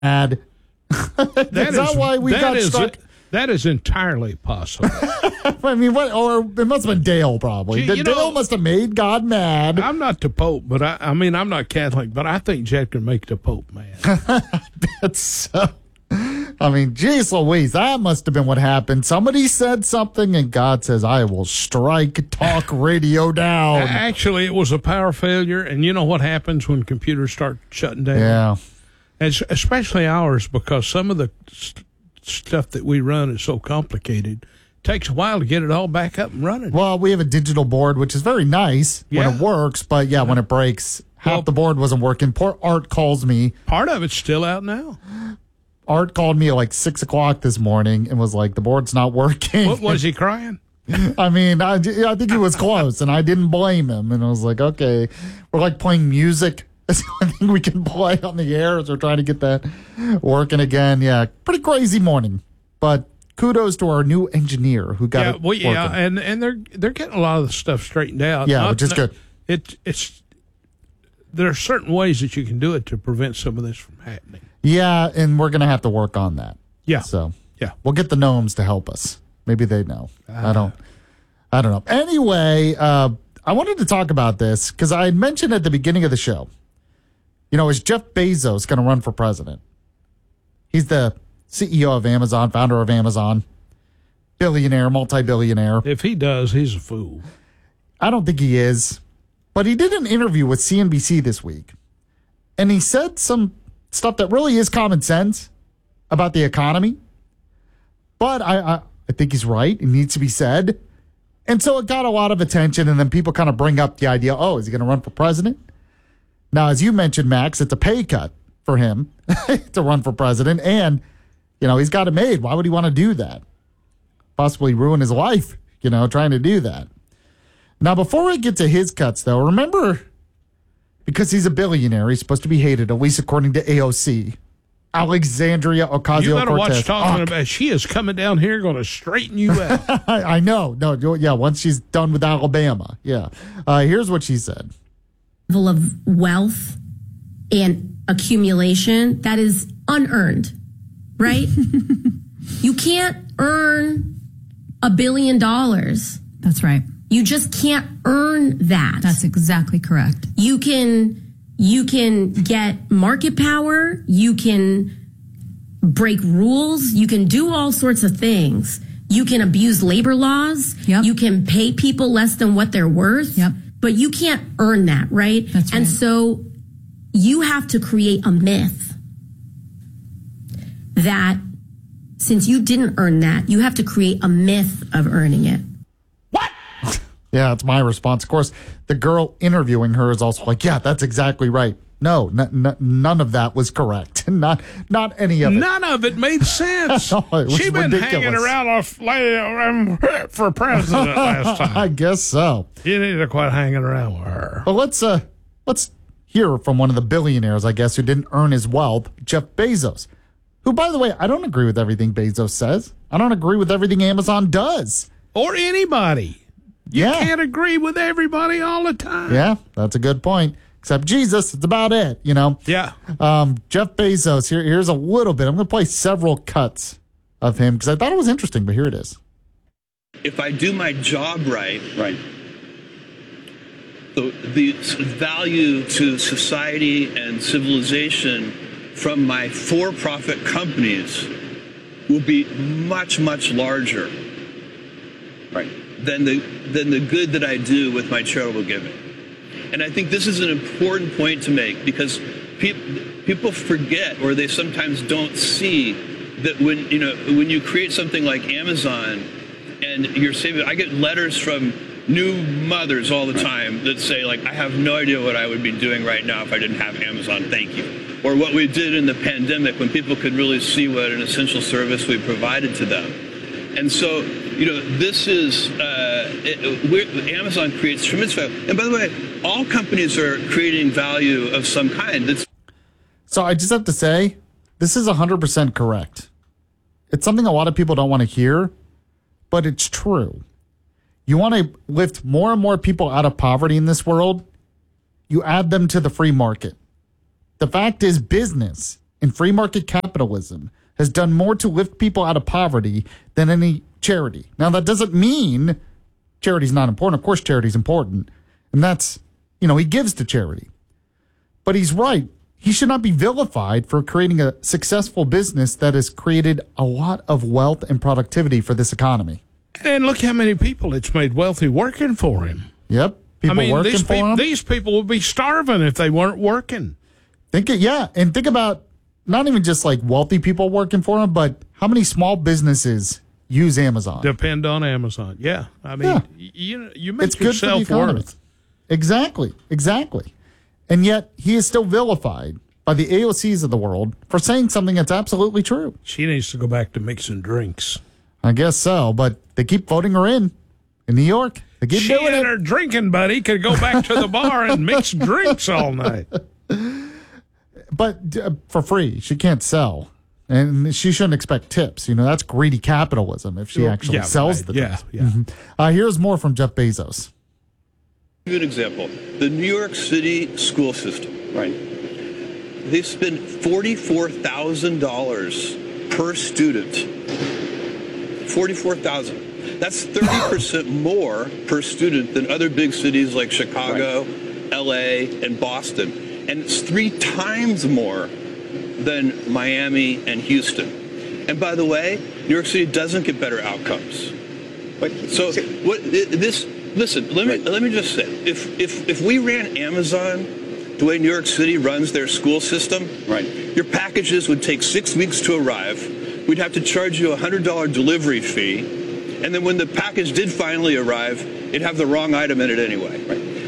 Is that why we got struck? That is entirely possible. I mean, what? Or it must have been Dale, probably. Dale must have made God mad. I'm not the Pope, but I mean, I'm not Catholic, but I think Jack can make the Pope mad. That's so. I mean, geez Louise, that must have been what happened. Somebody said something, and God says, I will strike talk radio down. Actually, it was a power failure, and you know what happens when computers start shutting down? Yeah. Especially ours, because some of the stuff that we run is so complicated. It takes a while to get it all back up and running. Well, we have a digital board, which is very nice when it works, but when it breaks, half the board wasn't working. Poor Art calls me. Part of it's still out now. Art called me at like 6 o'clock this morning and was like, the board's not working. What, was he crying? I mean, I think he was close, and I didn't blame him. And I was like, okay, we're like playing music. That's the only thing we can play on the air as we're trying to get that working again. Yeah, pretty crazy morning. But kudos to our new engineer who got it working. Yeah, and they're getting a lot of the stuff straightened out. Yeah, which is good. There are certain ways that you can do it to prevent some of this from happening. Yeah, and we're going to have to work on that. Yeah. So we'll get the gnomes to help us. Maybe they know. I don't know. Anyway, I wanted to talk about this because I had mentioned at the beginning of the show, is Jeff Bezos going to run for president? He's the CEO of Amazon, founder of Amazon, billionaire, multi-billionaire. If he does, he's a fool. I don't think he is. But he did an interview with CNBC this week, and he said some stuff that really is common sense about the economy. But I think he's right. It needs to be said. And so it got a lot of attention, and then people kind of bring up the idea, is he going to run for president? Now, as you mentioned, Max, it's a pay cut for him to run for president, and, he's got it made. Why would he want to do that? Possibly ruin his life, trying to do that. Now, before we get to his cuts, though, remember, because he's a billionaire, he's supposed to be hated, at least according to AOC. Alexandria Ocasio-Cortez. You better watch talking about. She is coming down here, going to straighten you out. I know. No, once she's done with Alabama. Yeah. Here's what she said. Level of wealth and accumulation that is unearned, right? You can't earn $1 billion. That's right. You just can't earn that. That's exactly correct. You can get market power. You can break rules. You can do all sorts of things. You can abuse labor laws. Yep. You can pay people less than what they're worth. Yep. But you can't earn that, right? That's right. And so you have to create a myth that since you didn't earn that, you have to create a myth of earning it. Yeah, that's my response. Of course, the girl interviewing her is also like, yeah, that's exactly right. No, none of that was correct. Not any of it. None of it made sense. No, She's been hanging around for president last time. I guess so. You need to quit hanging around with her. Well, let's hear from one of the billionaires, I guess, who didn't earn his wealth, Jeff Bezos. Who, by the way, I don't agree with everything Bezos says. I don't agree with everything Amazon does. Or anybody. You can't agree with everybody all the time. Yeah, that's a good point. Except Jesus, it's about it, Yeah. Jeff Bezos, here's a little bit. I'm going to play several cuts of him because I thought it was interesting, but here it is. If I do my job right, the value to society and civilization from my for-profit companies will be much, much larger. Than the good that I do with my charitable giving. And I think this is an important point to make because people forget or they sometimes don't see that when you create something like Amazon and you're saving, I get letters from new mothers all the time that say like, I have no idea what I would be doing right now if I didn't have Amazon, thank you. Or what we did in the pandemic when people could really see what an essential service we provided to them. And so, this is Amazon creates tremendous value. And by the way, all companies are creating value of some kind. So I just have to say, this is 100% correct. It's something a lot of people don't want to hear, but it's true. You want to lift more and more people out of poverty in this world, you add them to the free market. The fact is business in free market capitalism has done more to lift people out of poverty than any charity. Now, that doesn't mean charity's not important. Of course, charity's important. And that's, he gives to charity. But he's right. He should not be vilified for creating a successful business that has created a lot of wealth and productivity for this economy. And look how many people it's made wealthy working for him. Yep. People working for him. These people would be starving if they weren't working. And think about not even just like wealthy people working for him, but how many small businesses use Amazon? Depend on Amazon. Yeah. I mean, you make it's good for the yourself economy. worth. Exactly. And yet he is still vilified by the AOCs of the world for saying something that's absolutely true. She needs to go back to mixing drinks. I guess so, but they keep voting her in New York. They keep She doing and it. her drinking buddy could go back to the bar and mix drinks all night. But for free. She can't sell. And she shouldn't expect tips. That's greedy capitalism if she actually sells the drinks. Here's more from Jeff Bezos. Good example. The New York City school system. Right. They spend $44,000 per student. $44,000. That's 30% more per student than other big cities like Chicago, LA, and Boston. And it's 3 times more than Miami and Houston. And by the way, New York City doesn't get better outcomes. Listen, let me just say, if we ran Amazon the way New York City runs their school system, your packages would take 6 weeks to arrive. We'd have to charge you a $100 delivery fee, and then when the package did finally arrive, it'd have the wrong item in it anyway.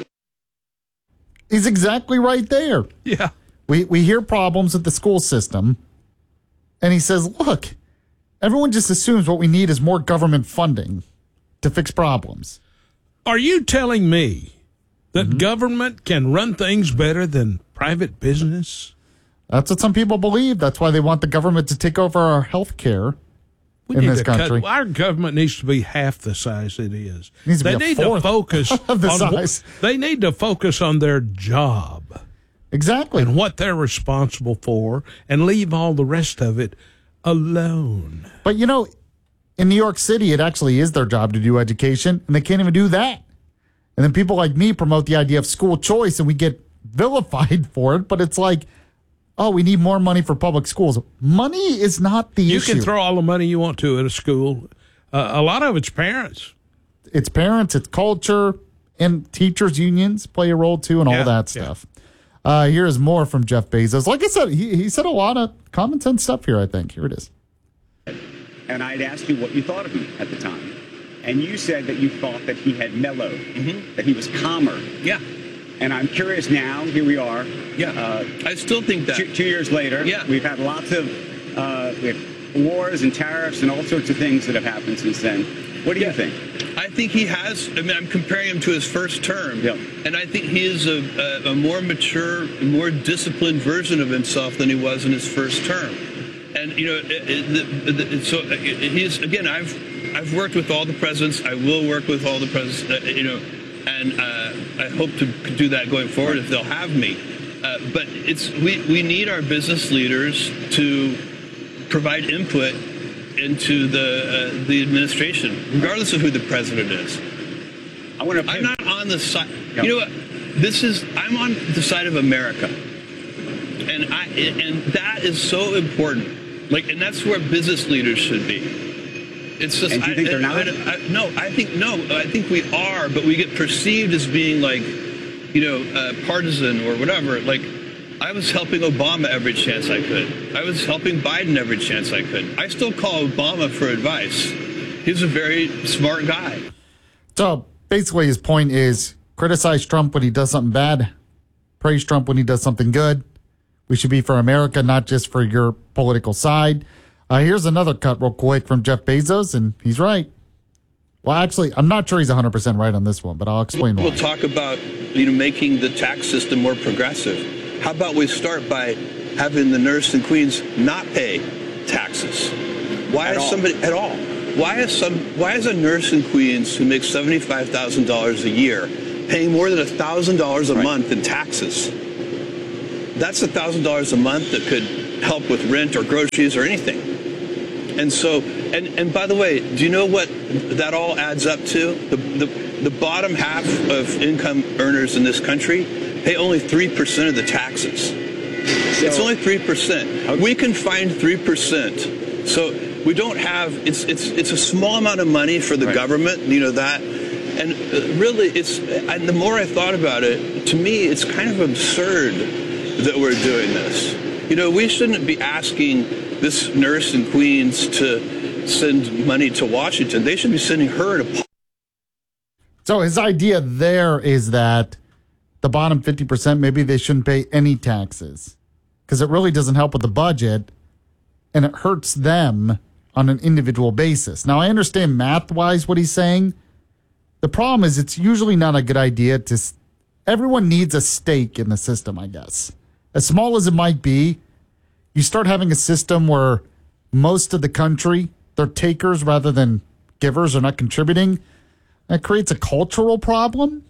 He's exactly right there. Yeah. We hear problems with the school system, and he says, look, everyone just assumes what we need is more government funding to fix problems. Are you telling me that government can run things better than private business? That's what some people believe. That's why they want the government to take over our health care in this country. Our government needs to be half the size it is. They need to focus of the size. They need to focus on their job. Exactly. And what they're responsible for, and leave all the rest of it alone. But in New York City, it actually is their job to do education, and they can't even do that. And then people like me promote the idea of school choice, and we get vilified for it. But it's like, oh, we need more money for public schools. Money is not the issue. You can throw all the money you want to at a school. A lot of it's parents. It's parents, it's culture, and teachers' unions play a role too, and all that stuff. Here is more from Jeff Bezos. Like I said, he said a lot of common sense stuff here, I think. Here it is. And I'd asked you what you thought of him at the time. And you said that you thought that he had mellowed, that he was calmer. Yeah. And I'm curious now, here we are. Yeah. I still think that. 2 years later, we've had lots of we have wars and tariffs and all sorts of things that have happened since then. What do you think? I think he has. I mean, I'm comparing him to his first term. Yeah. And I think he is a more mature, more disciplined version of himself than he was in his first term. And, so he's, again, I've worked with all the presidents. I will work with all the presidents, and I hope to do that going forward if they'll have me. But we need our business leaders to provide input into the administration, regardless of who the president is. I'm not on the side. Yep. You know what? I'm on the side of America, and that is so important. And that's where business leaders should be. It's just. And do you think they're not? No, I think we are, but we get perceived as being partisan or whatever. I was helping Obama every chance I could. I was helping Biden every chance I could. I still call Obama for advice. He's a very smart guy. So basically his point is criticize Trump when he does something bad, praise Trump when he does something good. We should be for America, not just for your political side. Here's another cut real quick from Jeff Bezos, and he's right. Well, actually, I'm not sure he's 100% right on this one, but I'll explain why. We'll talk about making the tax system more progressive. How about we start by having the nurse in Queens not pay taxes? Why is a nurse in Queens who makes $75,000 a year paying more than $1,000 a month in taxes? That's $1,000 a month that could help with rent or groceries or anything. And so, and by the way, do you know what that all adds up to? The bottom half of income earners in this country pay only 3% of the taxes. So, it's only 3%. Okay. We can find 3%. So we don't have, it's a small amount of money for the government, you know that. And really, and the more I thought about it, to me, it's kind of absurd that we're doing this. You know, we shouldn't be asking this nurse in Queens to send money to Washington. They should be sending her to. So his idea there is that the bottom 50%, maybe they shouldn't pay any taxes because it really doesn't help with the budget and it hurts them on an individual basis. Now, I understand math-wise what he's saying. The problem is it's usually not a good idea to. Everyone needs a stake in the system, I guess. As small as it might be, you start having a system where most of the country, they're takers rather than givers, are not contributing. That creates a cultural problem.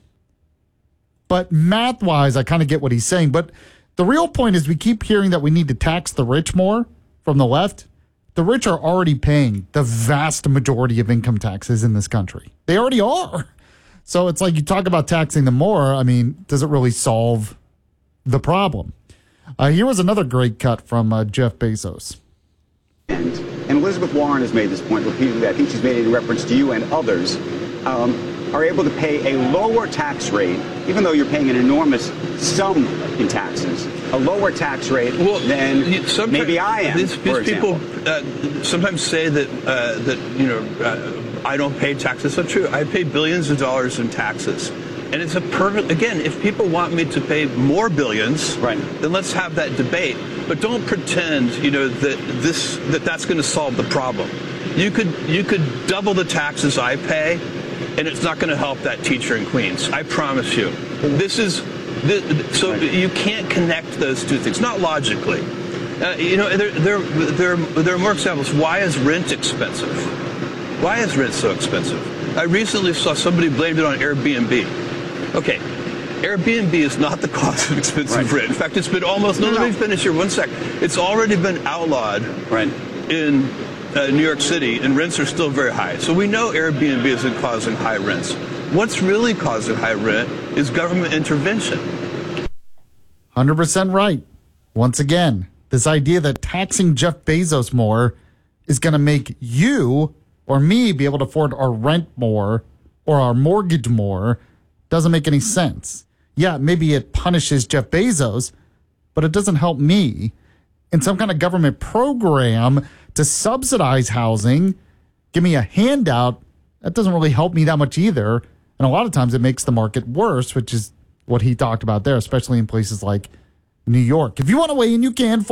But math-wise, I kind of get what he's saying. But the real point is we keep hearing that we need to tax the rich more from the left. The rich are already paying the vast majority of income taxes in this country. They already are. So it's like you talk about taxing them more. I mean, does it really solve the problem? Here was another great cut from Jeff Bezos. And Elizabeth Warren has made this point repeatedly. I think she's made it in reference to you and others. Are able to pay a lower tax rate, even though you're paying an enormous sum in taxes, a lower tax rate than maybe I am. These people sometimes say that I don't pay taxes. That's true. I pay billions of dollars in taxes. And it's a perfect, again, if people want me to pay more billions, then let's have that debate. But don't pretend, that that's going to solve the problem. You could double the taxes I pay, and it's not going to help that teacher in Queens. I promise you. So you can't connect those two things, not logically. There are more examples. Why is rent expensive? Why is rent so expensive? I recently saw somebody blamed it on Airbnb. Okay, Airbnb is not the cause of expensive rent. In fact, it's been almost, let me finish here 1 sec. It's already been outlawed in New York City, and rents are still very high. So we know Airbnb isn't causing high rents. What's really causing high rent is government intervention. 100% right. Once again, this idea that taxing Jeff Bezos more is going to make you or me be able to afford our rent more or our mortgage more doesn't make any sense. Yeah, maybe it punishes Jeff Bezos, but it doesn't help me. In some kind of government program to subsidize housing, give me a handout, that doesn't really help me that much either. And a lot of times it makes the market worse, which is what he talked about there, especially in places like New York. If you want to weigh in, you can.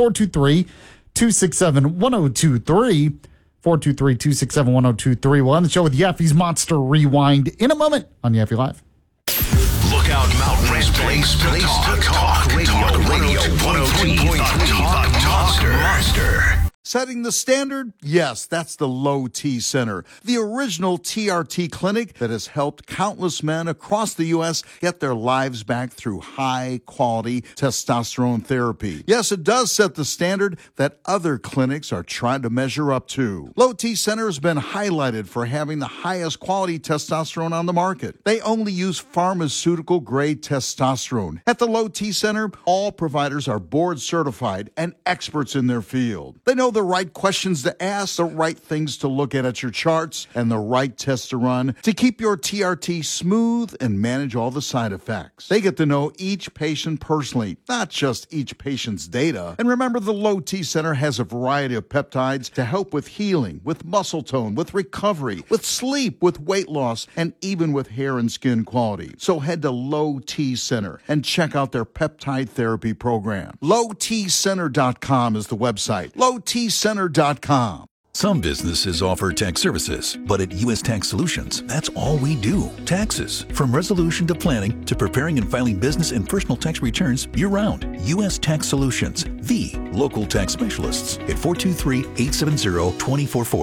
423-267-1023. 423-267-1023. We'll end the show with Yeffy's Monster Rewind in a moment on Yeffy Live. Look out, Mountain Place to talk. Radio 102.3, the Monster. Setting the standard? Yes, that's the Low T Center, the original TRT clinic that has helped countless men across the U.S. get their lives back through high-quality testosterone therapy. Yes, it does set the standard that other clinics are trying to measure up to. Low T Center has been highlighted for having the highest quality testosterone on the market. They only use pharmaceutical-grade testosterone. At the Low T Center, all providers are board-certified and experts in their field. They know the right questions to ask, the right things to look at your charts, and the right tests to run to keep your TRT smooth and manage all the side effects. They get to know each patient personally, not just each patient's data. And remember, the Low T Center has a variety of peptides to help with healing, with muscle tone, with recovery, with sleep, with weight loss, and even with hair and skin quality. So head to Low T Center and check out their peptide therapy program. LowTCenter.com is the website. LowTCenter.com. Some businesses offer tax services, but at U.S. Tax Solutions, that's all we do. Taxes. From resolution to planning to preparing and filing business and personal tax returns year-round. U.S. Tax Solutions, the local tax specialists at 423-870-2440.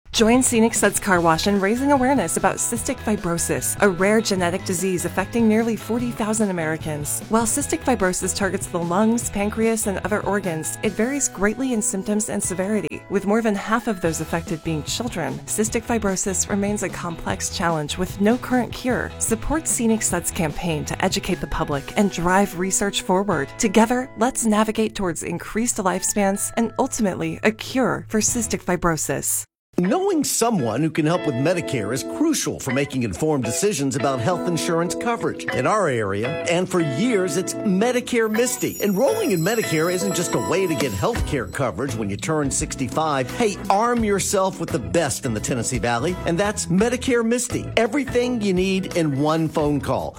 Join Scenic Suds Car Wash in raising awareness about cystic fibrosis, a rare genetic disease affecting nearly 40,000 Americans. While cystic fibrosis targets the lungs, pancreas, and other organs, it varies greatly in symptoms and severity, with more than half of those affected being children. Cystic fibrosis remains a complex challenge with no current cure. Support Scenic Suds campaign to educate the public and drive research forward. Together, let's navigate towards increased lifespans and ultimately a cure for cystic fibrosis. Knowing someone who can help with Medicare is crucial for making informed decisions about health insurance coverage. In our area, and for years, it's Medicare Misty. Enrolling in Medicare isn't just a way to get health care coverage when you turn 65. Hey, arm yourself with the best in the Tennessee Valley, and that's Medicare Misty. Everything you need in one phone call.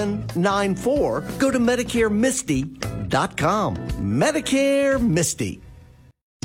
423-240-0794. Go to MedicareMisty.com. Medicare Misty.